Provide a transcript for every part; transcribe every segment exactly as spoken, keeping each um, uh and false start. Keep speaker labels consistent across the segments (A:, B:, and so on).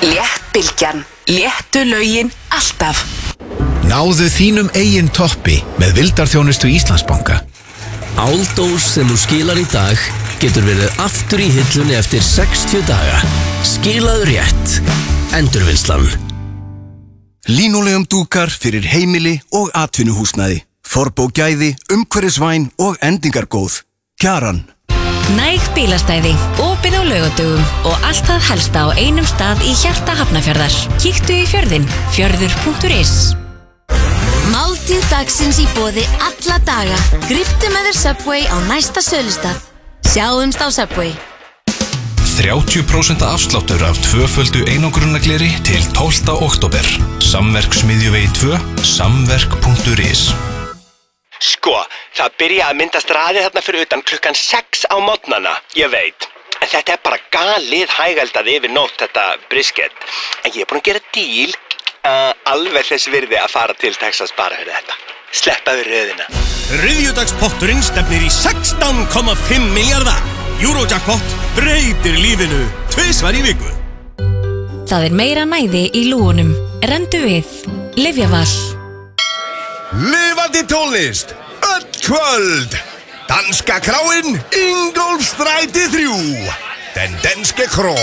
A: Léttbylgjan. Léttu lögin alltaf.
B: Náðu þínum eigin toppi með vildarþjónustu Íslandsbanka.
C: Áldós sem þú skilar í dag getur verið aftur í hillunni eftir sextíu daga. Skilaðu rétt. Endurvinnslan.
D: Línulegum dúkar fyrir heimili og atvinnuhúsnæði. Forbógæði, umhverfisvæn og endingargóð. Kjaran.
E: Næg bílastæði, opið á laugardögum og allt það helsta á einum stað í hjarta Hafnarfjarðar. Kíktu í fjörðinn, fjörður punktur is.
F: Máltíð dagsins í boði alla daga. Gríptu með þér Subway á næsta sölustað. Sjáumst á Subway.
G: þrjátíu prósent afsláttur af tvöföldu einangrunargleri til tólfta október. Samverksmiðjuvegi tvö, samverk punktur is.
H: Sko, það byrja að myndast raðið þarna fyrir utan klukkan sex á morgnana, ég veit. En þetta er bara galið hægældað yfir nótt, þetta brisket. En ég er búin að gera díl, uh, alveg þess virði að fara til Texas bara fyrir þetta. Sleppa við röðina.
I: Þriðjudagspotturinn stefnir í sextán komma fimm milljarða. Eurojackpot breytir lífinu tvisvar í viku.
E: Það er meira næði í lúgunum. Rendu við. Lyfjaval.
J: Lifandi tónlist, öll kvöld. Danska kráin, Ingólfsstræti þrjú. Den danske kró.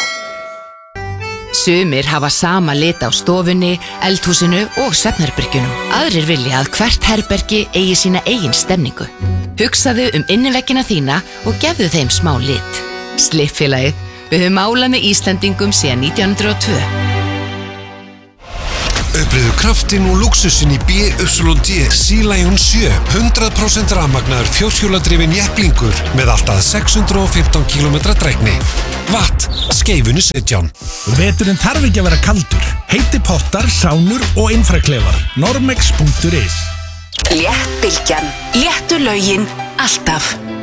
K: Sumir hafa sama lit á stofunni, eldhúsinu og svefnherbergjunum. Aðrir vilja að hvert herbergi eigi sína eigin stemningu. Hugsaðu um inniveggina þína og gefðu þeim smá lit. Slippfélagið, við höfum málað með Íslendingum síðan nítján hundruð og tvö.
L: Upplifðu kraftinn og lúxusinn í B Y D Sea Lion sjö. hundrað prósent rafmagnaður fjórhjóladrifinn jepplingur með allt að sex hundruð og fimmtán kílómetra drægni. Watt, skeifunni sautján.
M: Veturinn þarf ekki að vera kaldur. Heiti pottar, sánur og infraklefar. Normex punktur is.
A: Léttbylgjan. Léttu lögin alltaf.